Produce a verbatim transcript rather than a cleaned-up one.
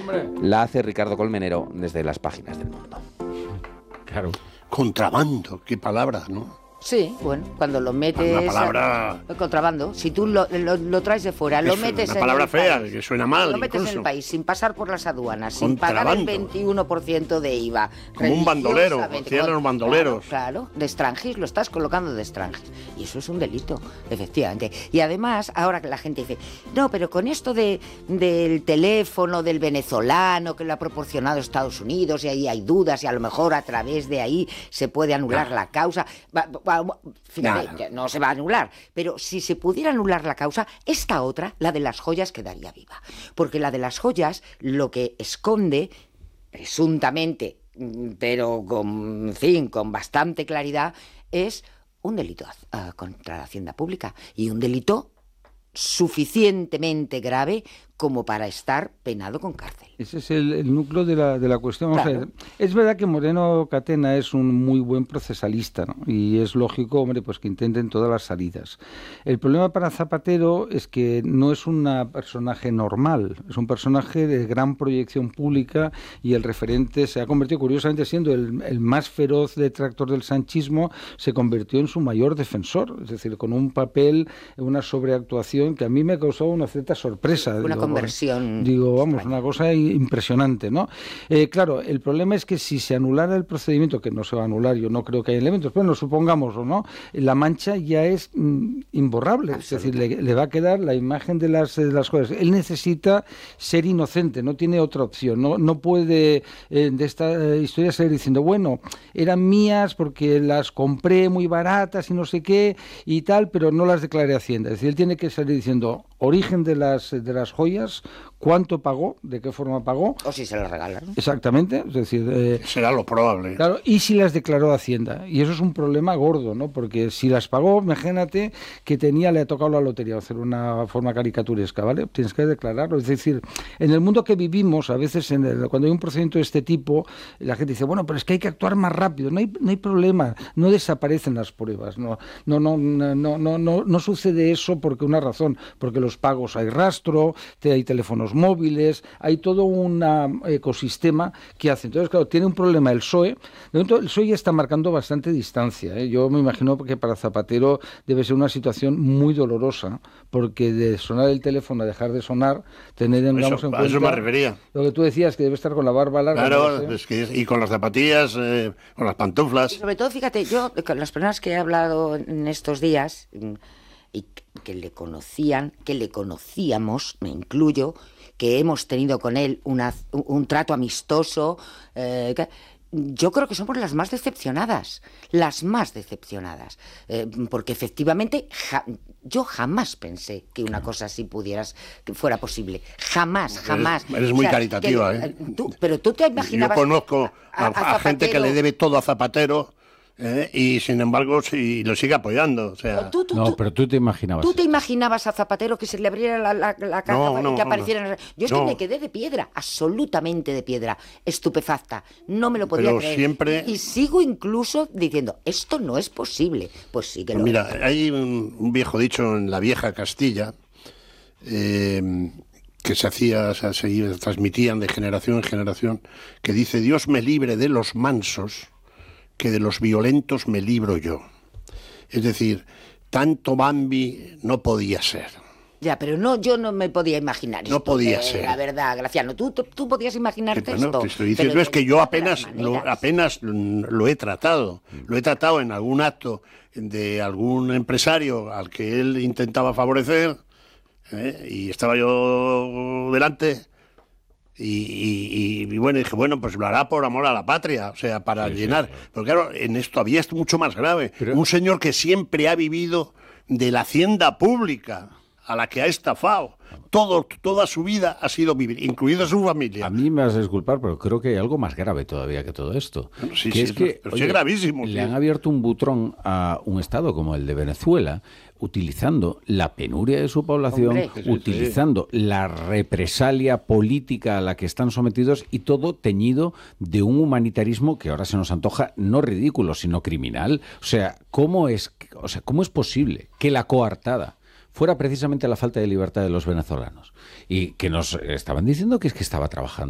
la hace Ricardo Colmenero desde las páginas del Mundo. Claro. Contrabando, qué palabra, ¿no? Sí, bueno, cuando lo metes... Una palabra... A, contrabando. Si tú lo, lo, lo traes de fuera, lo metes en una palabra el fea, país, que suena mal. Lo metes incluso. en el país sin pasar por las aduanas, sin pagar el veintiuno por ciento de I V A. Como un bandolero, hacían los bandoleros. Claro, claro, de extranjis, lo estás colocando de extranjis. Y eso es un delito, efectivamente. Y además, ahora que la gente dice, no, pero con esto de, del teléfono del venezolano que lo ha proporcionado Estados Unidos y ahí hay dudas y a lo mejor a través de ahí se puede anular no. la causa... Va, va, fíjate, que no se va a anular, pero si se pudiera anular la causa, esta otra, la de las joyas, quedaría viva. Porque la de las joyas lo que esconde, presuntamente, pero con, en fin, con bastante claridad, es un delito uh, contra la hacienda pública y un delito suficientemente grave como para estar penado con cárcel. Ese es el, el núcleo de la, de la cuestión. Vamos claro. a ver, es verdad que Moreno Catena es un muy buen procesalista, ¿no? Y es lógico, hombre, pues que intenten todas las salidas. El problema para Zapatero es que no es un personaje normal, es un personaje de gran proyección pública y el referente se ha convertido, curiosamente, siendo el, el más feroz detractor del sanchismo, se convirtió en su mayor defensor, es decir, con un papel, una sobreactuación que a mí me causó una cierta sorpresa. Una digo, conversión. Digo, vamos, una cosa impresionante, ¿no? Eh, claro, el problema es que si se anulara el procedimiento, que no se va a anular, yo no creo que haya elementos, pero no supongamos o no, la mancha ya es mm, imborrable, es decir, le, le va a quedar la imagen de las, de las cosas. Él necesita ser inocente, no tiene otra opción, no, no puede eh, de esta eh, historia salir diciendo, bueno, eran mías porque las compré muy baratas y no sé qué y tal, pero no las declaré a Hacienda. Es decir, él tiene que salir diciendo origen de las, de las joyas, cuánto pagó, de qué forma pagó. O si se las regalaron. Exactamente, es decir... Eh, será lo probable. Claro, y si las declaró a Hacienda. Y eso es un problema gordo, ¿no? Porque si las pagó, imagínate que tenía, le ha tocado la lotería, hacer una forma caricaturesca, ¿vale? Tienes que declararlo. Es decir, en el mundo que vivimos, a veces en el, cuando hay un procedimiento de este tipo, la gente dice, bueno, pero es que hay que actuar más rápido. No hay, no hay problema, no desaparecen las pruebas. No, no, no, no, no, no, no, no sucede eso porque una razón, porque los pagos hay rastro, hay teléfonos móviles, hay todo un ecosistema que hace. Entonces, claro, tiene un problema el P S O E. De momento, el P S O E ya está marcando bastante distancia, ¿eh? Yo me imagino que para Zapatero debe ser una situación muy dolorosa, porque de sonar el teléfono a dejar de sonar, tener en, eso, en cuenta... eso me refería. Lo que tú decías, que debe estar con la barba larga. Claro, ¿no? es que, y con las zapatillas, eh, con las pantuflas. Y sobre todo, fíjate, yo, con las personas que he hablado en estos días... y que le conocían, que le conocíamos, me incluyo, que hemos tenido con él una, un, un trato amistoso, eh, que, yo creo que somos las más decepcionadas, las más decepcionadas, eh, porque efectivamente ja, yo jamás pensé que una cosa así pudieras, que fuera posible, jamás, jamás. Eres, eres muy o sea, caritativa, que, ¿eh? Tú, pero tú te imaginabas... Yo conozco a, a, a, a gente que le debe todo a Zapatero... ¿Eh? Y sin embargo si lo sigue apoyando, o sea... Tú, tú, no, tú, pero tú te imaginabas... ¿Tú te imaginabas a Zapatero que se le abriera la, la, la caja no, no, y que apareciera... No, en... Yo es no. que me quedé de piedra, absolutamente de piedra, estupefacta, no me lo podía pero creer. Siempre... Y sigo incluso diciendo, esto no es posible. Pues sí que lo Mira, es. hay un, un viejo dicho en la vieja Castilla... Eh, que se hacía, o sea, se transmitían de generación en generación, que dice, Dios me libre de los mansos, que de los violentos me libro yo. Es decir, tanto Bambi no podía ser. Ya, pero no, yo no me podía imaginar no esto. podía eh, ser. La verdad, Graciano, tú, tú, tú podías imaginarte no, esto. Te estoy diciendo es que yo apenas lo, apenas lo he tratado. Lo he tratado en algún acto de algún empresario al que él intentaba favorecer, ¿eh? Y estaba yo delante... Y, y, y bueno, dije, bueno, pues lo hará por amor a la patria, o sea, para sí, llenar. Sí, sí. Pero claro, en esto había esto mucho más grave. Pero... Un señor que siempre ha vivido de la hacienda pública, a la que ha estafado. Todo, toda su vida ha sido vivir, incluida su familia. A mí me vas a disculpar, pero creo que hay algo más grave todavía que todo esto. Bueno, sí, que sí, es que, pero oye, sí es gravísimo. Le sí. han abierto un butrón a un Estado como el de Venezuela, utilizando la penuria de su población, Hombre, sí, sí, utilizando sí. la represalia política a la que están sometidos y todo teñido de un humanitarismo que ahora se nos antoja no ridículo, sino criminal. O sea, ¿cómo es, o sea, ¿cómo es posible que la coartada fuera precisamente la falta de libertad de los venezolanos? Y que nos estaban diciendo que es que estaba trabajando